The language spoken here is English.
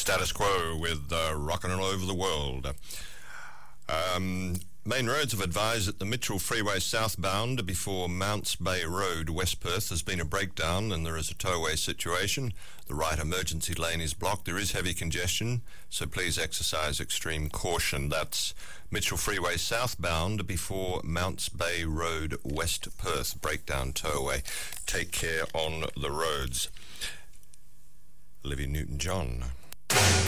Status Quo with Rockin' All Over the World. Main roads have advised that the Mitchell Freeway southbound before Mounts Bay Road, West Perth, has been a breakdown and there is a towaway situation. The right emergency lane is blocked. There is heavy congestion, so please exercise extreme caution. That's Mitchell Freeway southbound before Mounts Bay Road, West Perth, breakdown towaway. Take care on the roads. Olivia Newton-John.